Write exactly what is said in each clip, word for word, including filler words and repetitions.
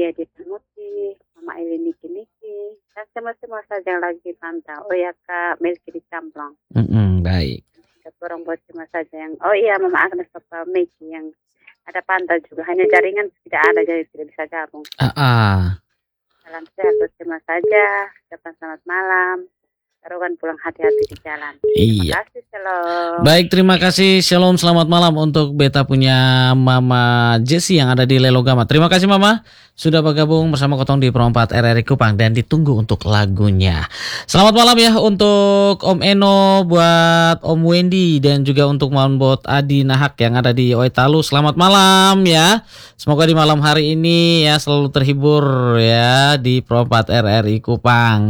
Maria di Tamuti, Mama Eli Niki Niki, dan semua-semua saja yang lagi pantau. Oh ya Kak Melki di Camplong. Mm-mm, baik. Orang buat semua saja yang, oh iya Mama Agnes Papa Meki yang ada pantau juga. Hanya jaringan tidak ada jadi tidak bisa gabung. Ah, ah. Salam sehat buat semua saja. Ucapan selamat malam. Taruhan pulang hati-hati di jalan. Iya. Terima kasih, shalom. Baik, terima kasih. Shalom, selamat malam untuk beta punya Mama Jessie yang ada di Lelogama. Terima kasih Mama sudah bergabung bersama Kotong di Perompat R R I Kupang dan ditunggu untuk lagunya. Selamat malam ya untuk Om Eno, buat Om Wendy dan juga untuk Manbot Adi Nahak yang ada di Oitalu. Selamat malam ya. Semoga di malam hari ini ya selalu terhibur ya di Perompat R R I Kupang.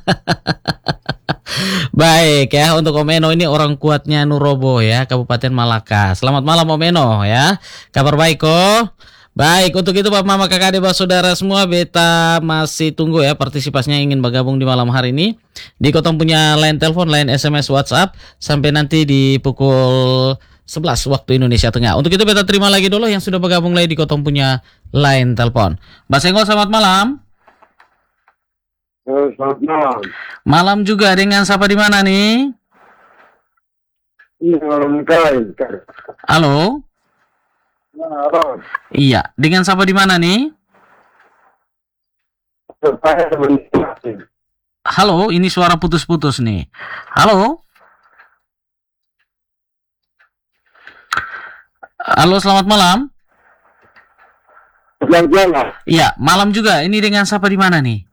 Baik ya, untuk Om Eno ini orang kuatnya Nurobo ya, Kabupaten Malaka. Selamat malam Om Eno ya. Kabar baik kok. Baik, untuk itu Bapak Mama Kakak Adik Saudara semua, beta masih tunggu ya partisipasinya ingin bergabung di malam hari ini. Di Kotong punya line telepon, line S M S, WhatsApp sampai nanti di pukul sebelas waktu Indonesia Tengah. Untuk itu beta terima lagi dulu yang sudah bergabung lagi di Kotong punya line telepon. Mbak Senggol, selamat malam. Selamat malam. Malam juga, dengan siapa di mana nih? Iya, orang kain. Halo? Halo. Iya, dengan siapa di mana nih? Halo, ini suara putus-putus nih. Halo? Halo, selamat malam. Selamat malam. Iya, malam juga. Ini dengan siapa di mana nih?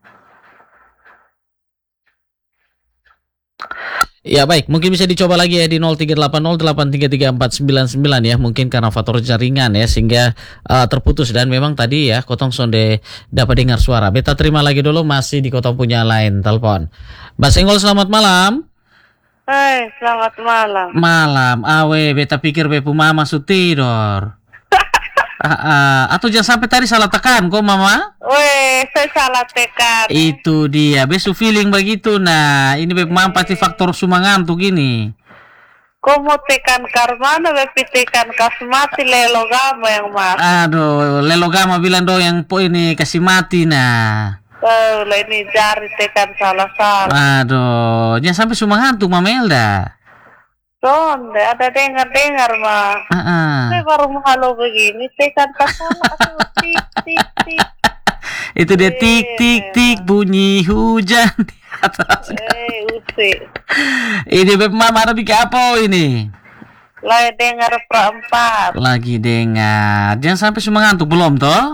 Ya baik, mungkin bisa dicoba lagi ya di nol tiga delapan nol delapan tiga tiga empat sembilan sembilan ya. Mungkin karena faktor jaringan ya sehingga uh, terputus. Dan memang tadi ya Kotong sonde dapat dengar suara. Beta terima lagi dulu, masih di Kotong punya line telepon. Mbak Senggol, selamat malam. Hai, selamat malam. Malam, awe beta pikir bepu mama su tidur. Uh, uh, atau jangan sampai tadi salah tekan kok Mama. Weh, saya salah tekan. Itu dia, besu feeling begitu. Nah, ini memang pasti faktor sumangantuk gini. Kau mau tekan karmana, bepi tekan kasmati Lelogama yang mas. Aduh, Lelogama bilang do yang po ini kasih mati nah. Oh, ini jari tekan salah-salah. Aduh, jangan sampai sumangantuk Mama Elda. Sonde, ada dengar-dengar mah. Uh-uh. Saya baru mau halo begini, tekan kasama atau tik tik tik. Itu dia tik tik tik bunyi hujan di atas. Eh, usi. Ini Beb Mama ada bikin apa ini? Lagi dengar perempat. Lagi dengar. Jangan sampai sumangantuk belum toh?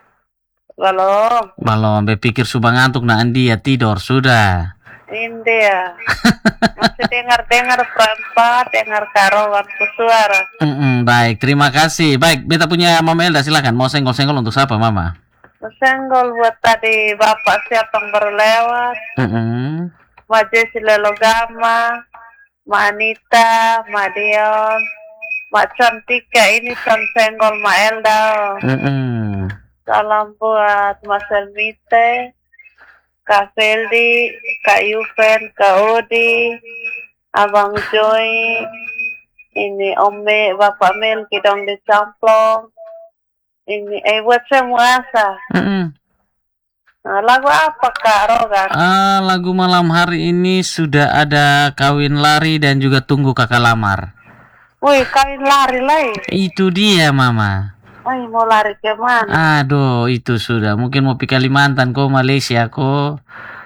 Belum. Belum, Beb pikir sumangantuk nah dia tidur sudah. India. Masih dengar-dengar perempat, dengar karuan suara. Mm-mm, baik, terima kasih. Baik, beta punya Mama Elda, silakan. Mau senggol-senggol untuk siapa, Mama? Senggol buat tadi bapak siapa yang baru lewat. Mm-mm. Majes Lelogama, Ma Anita, Ma Dion, Ma Cantika, ini San Senggol Ma Elda. Mm-mm. Salam buat Mas Elmite, Kak Feldi, Kak Yuven, Kak Odi, Abang Joy, ini Ome, Bapak Mel, Kidong di Camplong, ini eh buat semua asa. Mm-mm. Nah, lagu apa Kak Rogan? Ah, lagu malam hari ini sudah ada Kawin Lari dan juga Tunggu Kakak Lamar. Wih, kawin lari lagi. Itu dia, Mama. Wih, mau lari ke mana? Aduh, itu sudah. Mungkin mau pergi Kalimantan, kok Malaysia, kok.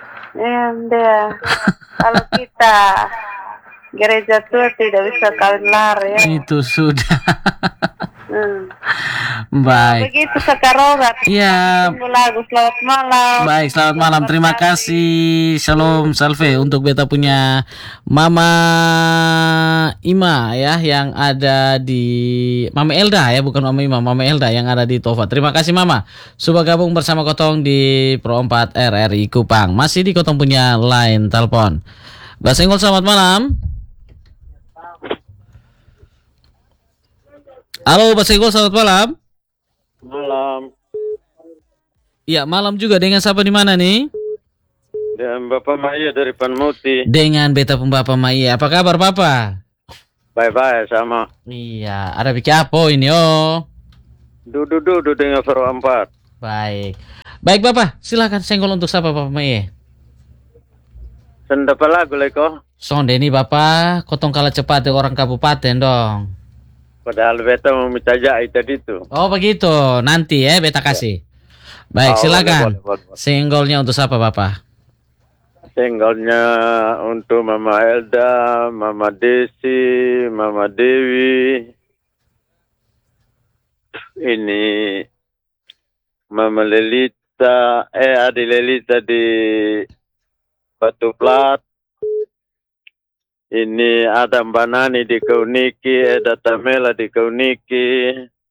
Iya, kalau kita gereja tua tidak bisa kawin lari ya. Itu sudah. Hmm. Baik. Begitu sekarang. Iya. Tunggu lagu selamat malam. Baik, selamat malam. Terima kasih. Shalom, salve untuk beta punya Mama Ima ya yang ada di Mama Elda ya, bukan Mama Ima, Mama Elda yang ada di Tova. Terima kasih Mama sudah gabung bersama Kotong di Pro empat R R I Kupang. Masih di Kotong punya line telepon. Mbak Senggol, selamat malam. Halo Pak Senggol, selamat malam. Malam. Ya, malam juga. Dengan siapa di mana nih? Dan Bapak Maya dari Panmuti. Dengan beta pembapa Maya. Apa kabar Papa? Bye-bye sama. Iya, ada bikin apa ini oh? Dudu-dudu dengan Pro empat. Baik. Baik Bapak, silakan senggol untuk siapa Bapak Maye? Senda lagu leko. Sonde ini Bapak, kotong kalah cepat orang kabupaten dong. Padahal beta mau minta jahit tadi itu. Oh begitu, nanti ya beta kasih. Baik, Oh, silakan. boleh, boleh, boleh. Senggolnya untuk siapa Bapak? Senggolnya untuk Mama Elda, Mama Desi, Mama Dewi. Ini Mama Lelita, eh Adi Lelita di Batu Plat. Ini ada Mbak Nani di Kauniki, ada Tamela di Kauniki.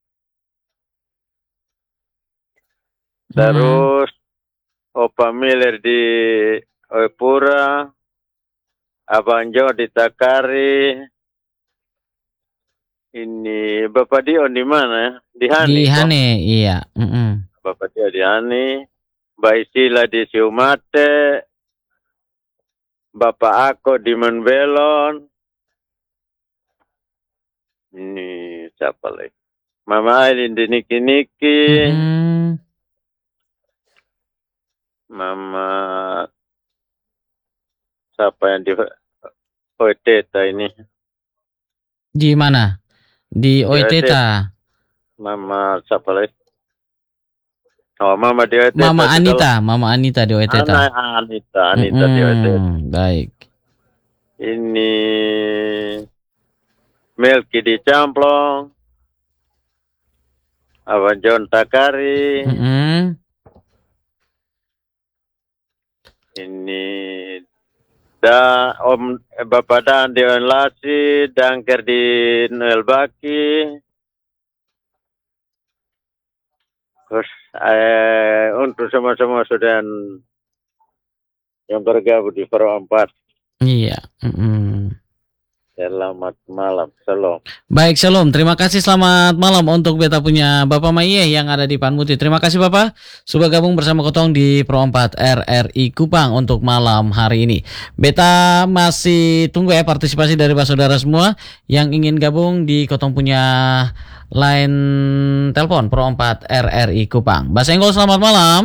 Terus Opa Miller di Oepura, Abang Jo di Takari. Ini Bapak Dio di mana? Di Hani. Di kok? Hane, iya. Mm-mm. Bapak Dio di Hani. Mbak Isila di Siumate. Bapak Ako di Menbelon. Ini siapa lagi? Mama Aileen di Niki Niki. Mm-mm. Mama siapa yang di Oeteta ini? Di mana? Di Oeteta. Mama siapa lagi? Oh, Mama di Oeteta. Mama itu Anita, Mama Anita di kalau- Oeteta. Anak Anita, Anita di Oeteta. Mm-mm. Baik. Ini Melki di Camplong. Abang John Takari. Mm-mm. Ini da Om eh, Bapak Dan di Onlasi, Dangker di Noel Baki. Terus eh, untuk semua-semua sudah yang bergabung di Pro empat. Iya. Mm-mm. Selamat malam, salam. Baik, shalom. Terima kasih. Selamat malam untuk beta punya Bapak Maye yang ada di Panmuti. Terima kasih Bapak sudah gabung bersama Kotong di Pro empat R R I Kupang untuk malam hari ini. Beta masih tunggu ya partisipasi dari saudara semua yang ingin gabung di Kotong punya line telepon Pro empat R R I Kupang. Mbak Senggol, selamat malam.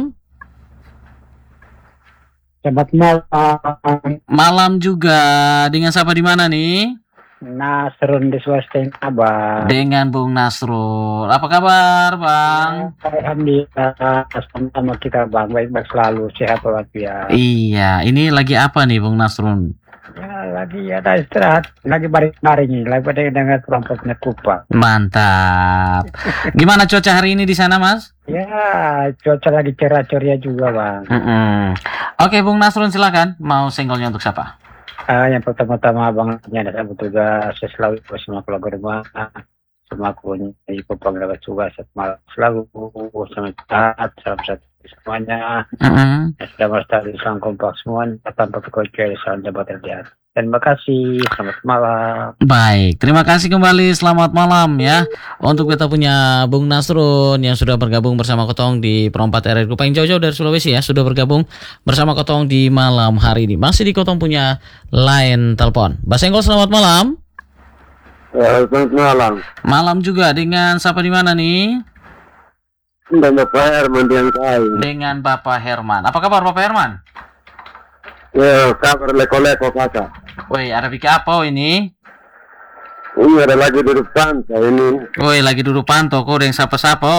Selamat malam, Malam juga. Dengan siapa di mana nih? Nasrun di Swasteng Abang. Dengan Bung Nasrul. Apa kabar, Bang? Alhamdulillah, sama-sama kita Bang, baik-baik selalu, sehat walafiat. Iya, ini lagi apa nih Bung Nasrun? Ya lagi ada istirahat, lagi baring-baring, lagi pada dengan kelompoknya Kupang. Mantap. Gimana cuaca hari ini di sana, Mas? Ya cuaca lagi cerah-ceria juga Bang. Mm-mm. Oke, Bung Nasrun silakan. Mau senggolnya untuk siapa? Ah, yang pertama-tama Bang, ada saya tugas saya selalu bersama keluarga rumah, semua kunya di Kupang dapat tugas malam selalu sama taat, salam satu semuanya. Mm-mm. Sudah melestari Islam kompak semuanya tanpa terkocok salam jabatan terlihat. Terima kasih, selamat malam. Baik, terima kasih kembali. Selamat malam ya. Untuk kita punya Bung Nasrun yang sudah bergabung bersama Kotong di Pro empat R R I Kupang, jauh-jauh dari Sulawesi ya, sudah bergabung bersama Kotong di malam hari ini. Masih di Kotong punya line telepon. Mbak Senggol, selamat malam. Ya, selamat malam. Malam juga. Dengan siapa di mana nih? Dan Bapak Herman yang kain. Dengan Bapak Herman. Apa kabar Bapak Herman? Ya, kabar leko-leko kakak. Woi, ada pikir apa ini? Ini ada lagi duduk pantai ini. Woi, lagi duduk pantau kok yang sapa-sapa.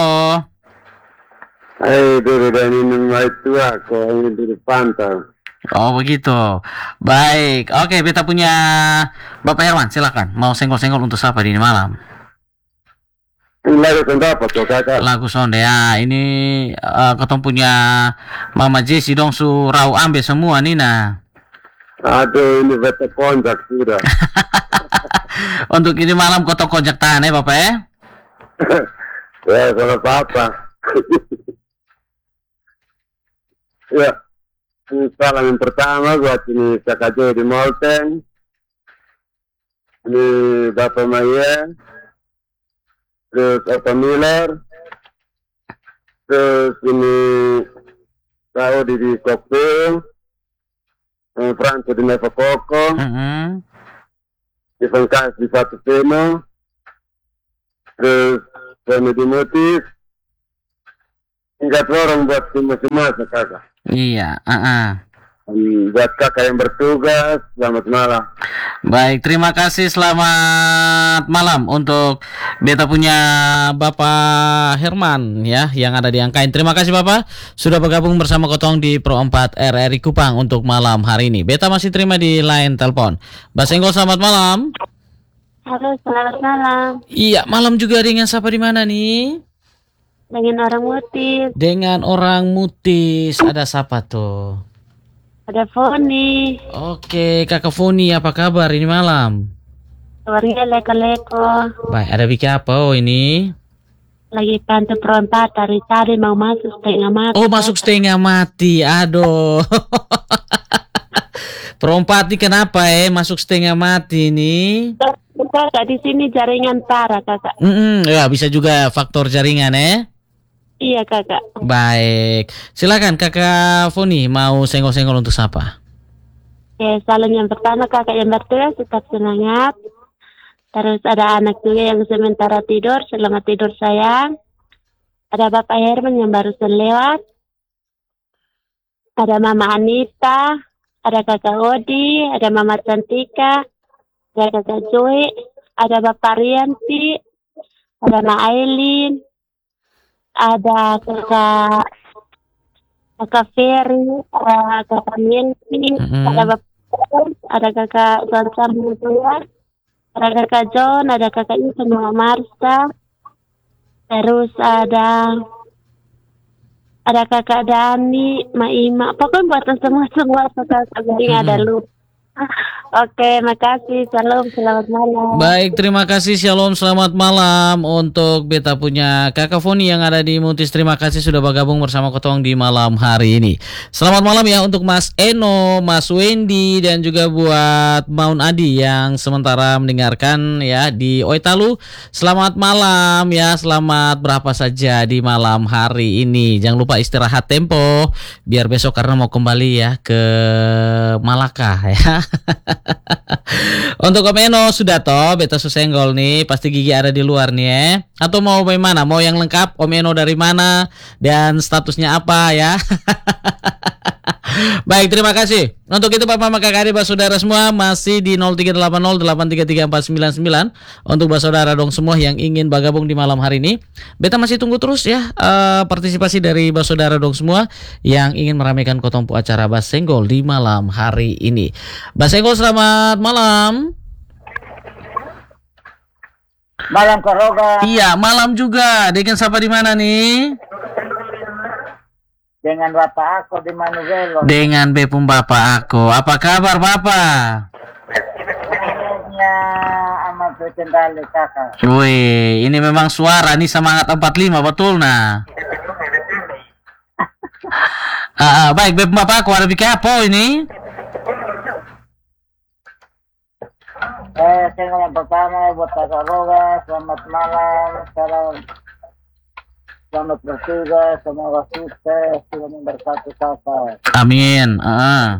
Eh, duduk dan ini mulai tua kok ini duduk pantai. Oh begitu. Baik. Oke, beta punya Bapak Herman, silakan. Mau senggol-senggol untuk siapa di ini malam? Ini lagi pendapat kok kakak. Lagu sonde ya. Ini uh, ketemu punya Mama Jesi dong su rau ambil semua nih nah. Aduh, ini beta konjak sudah. Untuk ini malam kotong konjak tahan ya Bapak ya. Ya, sama apa-apa. Ya, ini salam yang pertama buat ini Kakak Jo di Molten. Ini Bapak Maya. Terus Opa Miller. Terus ini Kak Odi di Kokpil. Eh, Franco di Neva Koko. Mm-hmm. Ivan Kas di Satu Seno. Terus Rene di Motif. Singkat lorong buat semua-semua kakak. Iya, ah, ah. Hmm, buat kakak yang bertugas, selamat malam. Baik, terima kasih, selamat malam untuk beta punya Bapak Herman ya yang ada di Angkain. Terima kasih Bapak sudah bergabung bersama Kotong di Pro empat R R I Kupang untuk malam hari ini. Beta masih terima di line telepon. Mbak Senggol, selamat malam. Halo, selamat malam. Iya, malam juga dengan siapa di mana nih? Dengan orang Mutis. Dengan orang Mutis. Ada siapa tuh? Ada Foni. Oke, Kakak Foni, apa kabar ini malam? Kabarnya leko-leko. Baik, ada bikin apa oh ini? Lagi pantau perempat dari tadi mau masuk setengah mati. Oh, masuk setengah mati. Aduh. Perempat ini kenapa eh masuk setengah mati nih? Kakak di sini jaringan parah kakak. Mm -mm, ya bisa juga faktor jaringan eh. Iya kakak. Baik, silakan Kakak Foni mau senggol-senggol untuk siapa? Oke, salam yang pertama kakak yang bertugas tetap semangat. Terus ada anak juga yang sementara tidur, selamat tidur sayang. Ada Bapak Herman yang barusan lewat. Ada Mama Anita, ada Kakak Odi, ada Mama Cantika, ada Kakak Joy, ada Bapak Rianti, ada Ma Aileen, ada kakak kakak Ferry, ada kakak Milky, Mm-hmm. ada bapak, ada kakak Gonçal Mutua, ada kakak John, ada kakak Ivan Mama Marsa, terus ada ada kakak Dani, Ma Ima, pokoknya buatan semua semua kakak ini Mm-hmm. ada lu. Oke, makasih. Salam, selamat malam. Baik, terima kasih. Shalom, selamat malam untuk beta punya Kakak Foni yang ada di Mutis. Terima kasih sudah bergabung bersama Kotong di malam hari ini. Selamat malam ya untuk Mas Eno, Mas Wendy, dan juga buat Maun Adi yang sementara mendengarkan ya di Oitalu. Selamat malam ya, selamat berapa saja di malam hari ini. Jangan lupa istirahat tempo biar besok karena mau kembali ya ke Malaka ya. Untuk Om Eno sudah toh beta susenggol nih, pasti gigi ada di luar nih ya. Atau mau bagaimana? Mau yang lengkap Om Eno dari mana dan statusnya apa ya? Baik, terima kasih. Untuk itu Bapak Mama Kakak Adik Saudara semua masih di nol tiga delapan nol delapan tiga tiga empat sembilan sembilan untuk Saudara dong semua yang ingin bergabung di malam hari ini. Beta masih tunggu terus ya uh, partisipasi dari Saudara dong semua yang ingin meramaikan Kotompu acara Bas Senggol di malam hari ini. Bas Senggol, selamat malam. Malam Karoga. Iya, malam juga. Dengan siapa di mana nih? Dengan bapak aku di Manugelo. Dengan bepum bapak aku. Apa kabar Bapak? Akhirnya amat bercendali kakak. Wih, ini memang suara nih semangat empat puluh lima betul nah. ah, ah, baik, bepum bapak aku ada bikin apa ini? Eh, saya yang pertama buat kakak Roga, selamat malam, salam. Selamat bertugas, semoga sukses, semoga memberkati kakak. Amin. Ah.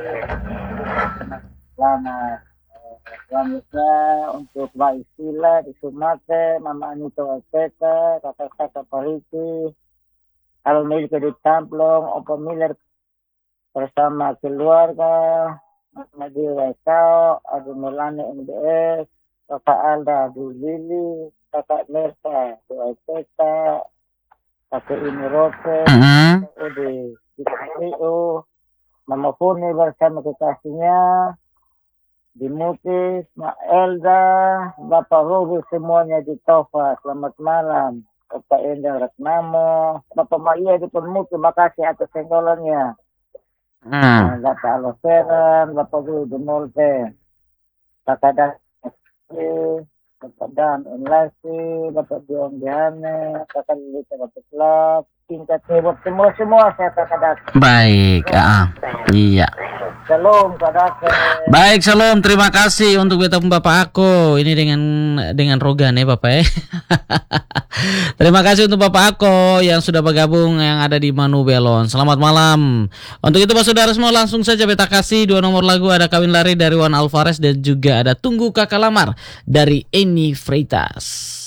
Selamat. Selanjutnya untuk Mbak Istila di Sumate, Mama Anito Alpeka, kakak-kakak Pariti, Al Milik di Tamplong, Opa Miller bersama keluarga, Nadia Kau, Adu Melani M D S, kakak Alda di Lili, kakak Merta di Alpeka, kakak ini Rote, Mm-hmm. di Kikriu, Mama Puni bersama kekasihnya, di Mutis, Mak Elda, Bapak Robi semuanya di Tofa, selamat malam. Bapak Endang Ratnamo, Bapak Maria di Penmuti, terima kasih atas senggolannya. Mm. Bapak Aloseran, Bapak Guru di Molte, Kakak Dan, Bapak Dan Enlasi, Bapak Dion Dihane, Kakak Lilita Bapak Klap, tingkat buat semua-semua saya kakak Dan. Baik, ah. Iya. Shalom kakak. Baik, shalom. Terima kasih untuk beta bapak aku. Ini dengan dengan Rogan ya Bapak ya. Terima kasih untuk Bapak aku yang sudah bergabung yang ada di Manu Belon. Selamat malam. Untuk itu Pak Saudara semua langsung saja beta kasih dua nomor lagu, ada Kawin Lari dari Juan Alvarez dan juga ada Tunggu Kakak Lamar dari Eni Freitas.